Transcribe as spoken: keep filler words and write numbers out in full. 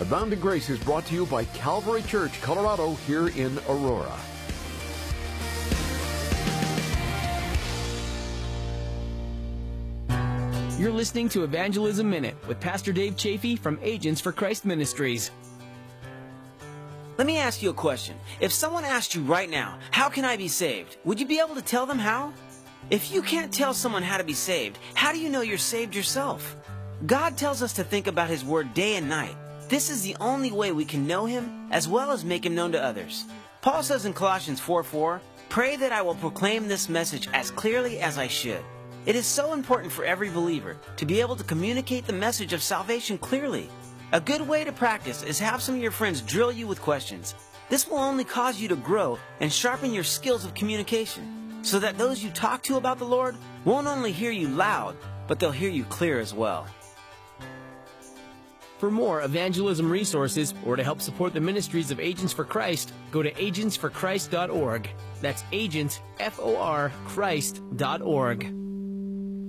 Abounding Grace is brought to you by Calvary Church, Colorado, here in Aurora. You're listening to Evangelism Minute with Pastor Dave Chafee from Agents for Christ Ministries. Let me ask you a question. If someone asked you right now, how can I be saved? Would you be able to tell them how? If you can't tell someone how to be saved, how do you know you're saved yourself? God tells us to think about His Word day and night. This is the only way we can know Him as well as make Him known to others. Paul says in Colossians four four, "Pray that I will proclaim this message as clearly as I should." It is so important for every believer to be able to communicate the message of salvation clearly. A good way to practice is have some of your friends drill you with questions. This will only cause you to grow and sharpen your skills of communication, so that those you talk to about the Lord won't only hear you loud, but they'll hear you clear as well. For more evangelism resources or to help support the ministries of Agents for Christ, go to agents for christ dot org. That's agents, F O R, Christ dot org.